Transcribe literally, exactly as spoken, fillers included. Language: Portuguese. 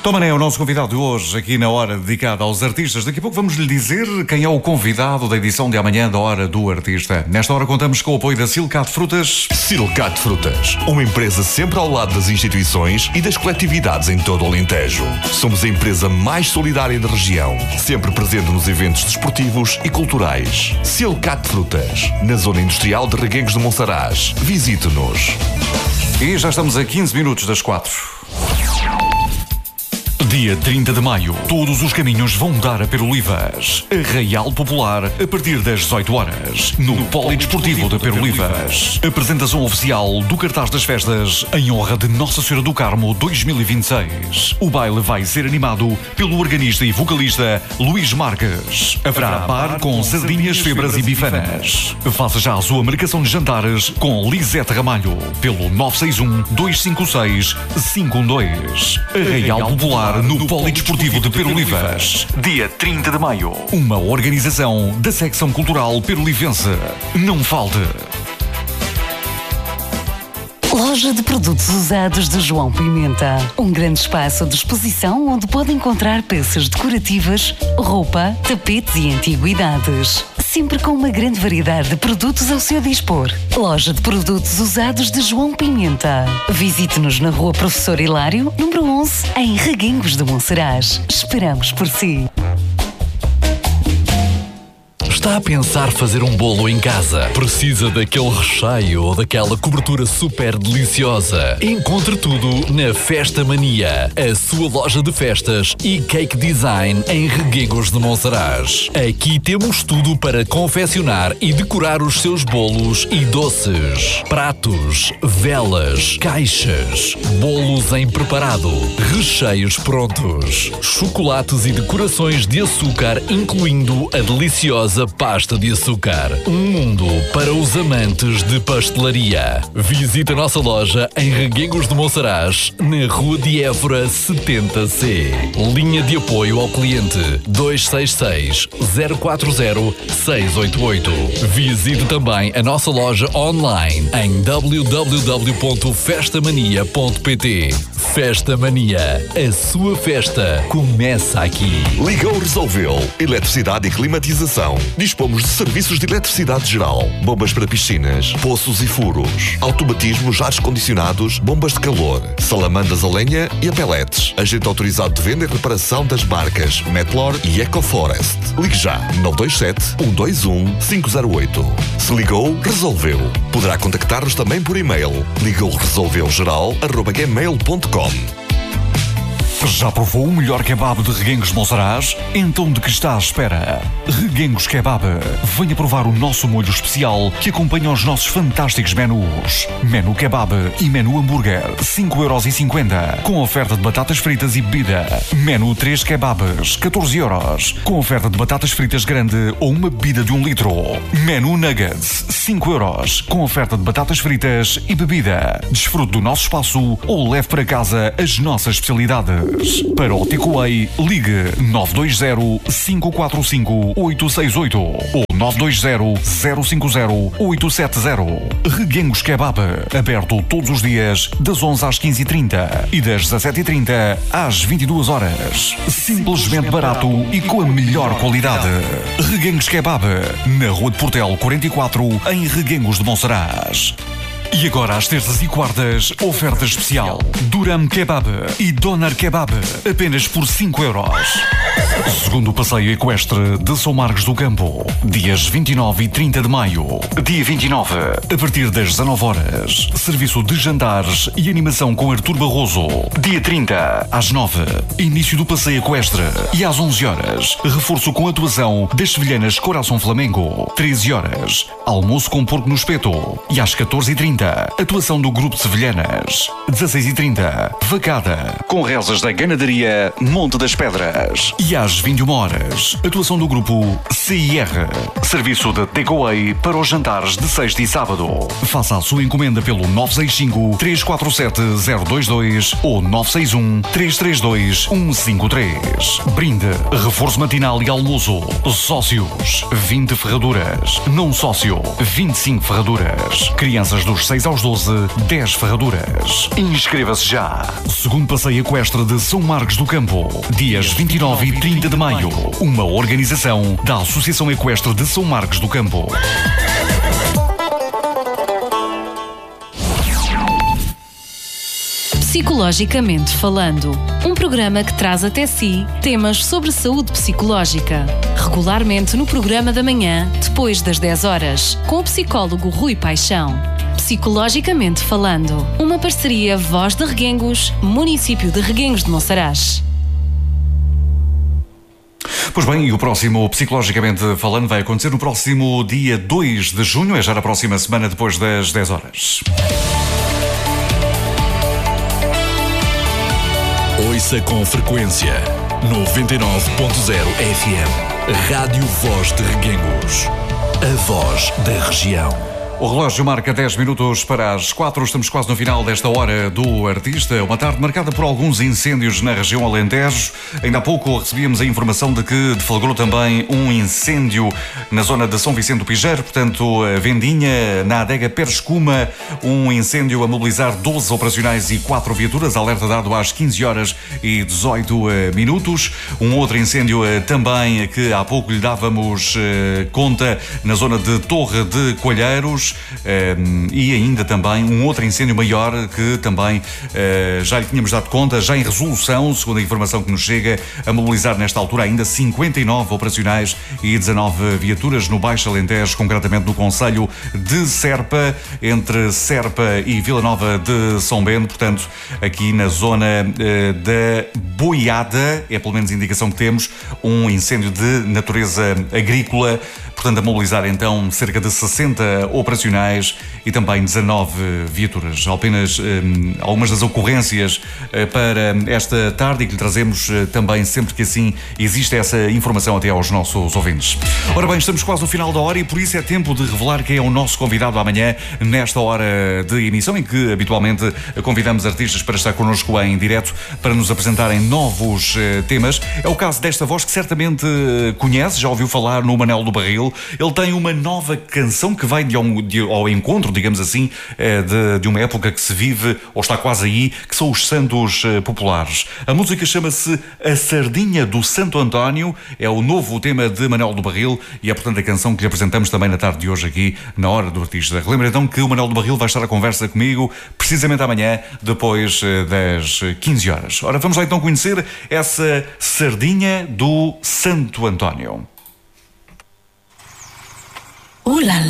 Tom Mané é o nosso convidado de hoje, aqui na Hora dedicada aos artistas. Daqui a pouco vamos lhe dizer quem é o convidado da edição de amanhã da Hora do Artista. Nesta hora contamos com o apoio da Silcat Frutas. Silcat Frutas, uma empresa sempre ao lado das instituições e das coletividades em todo o Alentejo. Somos a empresa mais solidária da região, sempre presente nos eventos desportivos e culturais. Silcat Frutas, na zona industrial de Reguengos de Monsaraz. Visite-nos. E já estamos a quinze minutos das quatro. Dia trinta de maio, todos os caminhos vão dar a Perolivas. Arraial Popular, a partir das dezoito horas, no Polidesportivo de Perolivas. Apresentação oficial do cartaz das festas em honra de Nossa Senhora do Carmo dois mil e vinte e seis. O baile vai ser animado pelo organista e vocalista Luís Marques. Haverá bar com sardinhas, febras e bifanas. Faça já a sua marcação de jantares com Lisete Ramalho pelo nove seis um, dois cinco seis, cinco um dois. Arraial Popular no Polidesportivo de Perolivas. Dia trinta de maio. Uma organização da Secção Cultural Perolivense. Não falte. Loja de produtos usados de João Pimenta. Um grande espaço de exposição onde pode encontrar peças decorativas, roupa, tapetes e antiguidades. Sempre com uma grande variedade de produtos ao seu dispor. Loja de produtos usados de João Pimenta. Visite-nos na Rua Professor Hilário, número onze, em Reguengos de Monsaraz. Esperamos por si. Está a pensar fazer um bolo em casa? Precisa daquele recheio ou daquela cobertura super deliciosa? Encontre tudo na Festa Mania, a sua loja de festas e cake design em Reguengos de Monsaraz. Aqui temos tudo para confeccionar e decorar os seus bolos e doces. Pratos, velas, caixas, bolos em preparado, recheios prontos, chocolates e decorações de açúcar, incluindo a deliciosa pasta de açúcar. Um mundo para os amantes de pastelaria. Visite a nossa loja em Reguengos de Monsaraz, na Rua de Évora setenta C. Linha de apoio ao cliente dois seis seis, zero quatro zero, seis oito oito. Visite também a nossa loja online em w w w ponto festa mania ponto p t. Festa Mania, a sua festa começa aqui. Ligou, resolveu. Eletricidade e climatização. Dispomos de serviços de eletricidade geral, bombas para piscinas, poços e furos, automatismos, ares condicionados, bombas de calor, salamandas a lenha e a pellets. Agente autorizado de venda e reparação das marcas Metlor e EcoForest. Ligue já nove dois sete, um dois um, cinco zero oito. Se ligou, resolveu. Poderá contactar-nos também por e-mail. ligou resolveu geral arroba gmail ponto com. Já provou o melhor kebab de Reguengos de Monsaraz? Então de que está à espera? Reguengos Kebab. Venha provar o nosso molho especial que acompanha os nossos fantásticos menus. Menu Kebab e Menu Hambúrguer, cinco euros e cinquenta, com oferta de batatas fritas e bebida. Menu três Kebabs, catorze euros, com oferta de batatas fritas grande ou uma bebida de um litro. Menu Nuggets, cinco euros, com oferta de batatas fritas e bebida. Desfrute do nosso espaço ou leve para casa as nossas especialidades. Para o takeaway, ligue nove dois zero, cinco quatro cinco, oito seis oito ou nove dois zero, zero cinco zero, oito sete zero. Reguengos Kebab, aberto todos os dias das onze às quinze e trinta e das dezassete e trinta às vinte e duas horas. Simplesmente barato e com a melhor qualidade. Reguengos Kebab, na Rua de Portel quarenta e quatro, em Reguengos de Monsaraz. E agora, às terças e quartas, oferta especial. Duram Kebab e Doner Kebab, apenas por cinco euros. Segundo o passeio equestre de São Marcos do Campo, dias vinte e nove e trinta de maio. Dia vinte e nove, a partir das dezanove horas, serviço de jantares e animação com Artur Barroso. Dia trinta, às nove, início do passeio equestre. E às onze horas, reforço com atuação das sevilhanas Coração Flamengo. treze horas, almoço com porco no espeto. E às catorze e trinta, atuação do Grupo de Sevilhanas. dezasseis e trinta, vacada, com rezas da Ganadaria Monte das Pedras. E às vinte e uma horas, atuação do Grupo C I R. Serviço de takeaway para os jantares de sexta e sábado. Faça a sua encomenda pelo nove seis cinco, três quatro sete, zero dois dois ou nove seis um, três três dois, um cinco três. Brinde, reforço matinal e almoço. Sócios, vinte ferraduras. Não sócio, vinte e cinco ferraduras. Crianças dos seis aos doze, dez ferraduras. Inscreva-se já. Segundo Passeio Equestre de São Marcos do Campo, dias vinte e nove e trinta de maio. Uma organização da Associação Equestre de São Marcos do Campo. Psicologicamente Falando, um programa que traz até si temas sobre saúde psicológica. Regularmente no programa da manhã, depois das dez horas, com o psicólogo Rui Paixão. Psicologicamente Falando, uma parceria Voz de Reguengos, município de Reguengos de Monsaraz. Pois bem, e o próximo Psicologicamente Falando vai acontecer no próximo dia dois de junho, é já na próxima semana, depois das dez horas. Ouça com frequência noventa e nove ponto zero F M. Rádio Voz de Reguengos. A voz da região. O relógio marca dez minutos para as quatro. Estamos quase no final desta hora do artista. Uma tarde marcada por alguns incêndios na região Alentejo. Ainda há pouco recebíamos a informação de que deflagrou também um incêndio na zona de São Vicente do Pijeiro, portanto, a Vendinha, na adega Perescuma, um incêndio a mobilizar doze operacionais e quatro viaturas, alerta dado às quinze horas e dezoito minutos. Um outro incêndio também que há pouco lhe dávamos conta na zona de Torre de Coalheiros. Um, e ainda também um outro incêndio maior que também uh, já lhe tínhamos dado conta, já em resolução, segundo a informação que nos chega, a mobilizar nesta altura ainda cinquenta e nove operacionais e dezanove viaturas no Baixo Alentejo, concretamente no concelho de Serpa, entre Serpa e Vila Nova de São Bento, portanto aqui na zona uh, da Boiada, é pelo menos a indicação que temos, um incêndio de natureza agrícola, portanto a mobilizar então cerca de sessenta operacionais e também dezanove viaturas. Apenas um, algumas das ocorrências uh, para esta tarde e que lhe trazemos uh, também sempre que assim existe essa informação até aos nossos ouvintes. Ora bem, estamos quase no final da hora e por isso é tempo de revelar quem é o nosso convidado amanhã nesta hora de emissão em que habitualmente convidamos artistas para estar connosco em direto para nos apresentarem novos uh, temas. É o caso desta voz que certamente uh, conhece, já ouviu falar no Manel do Barril. Ele tem uma nova canção que vai de ao, de, ao encontro, digamos assim, de, de uma época que se vive, ou está quase aí, que são os Santos Populares. A música chama-se A Sardinha do Santo António, é o novo tema de Manel do Barril e é, portanto, a canção que lhe apresentamos também na tarde de hoje aqui, na Hora do Artista. Relembra então que o Manel do Barril vai estar à conversa comigo, precisamente amanhã, depois das quinze horas. Ora, vamos lá então conhecer essa Sardinha do Santo António. Uh, la,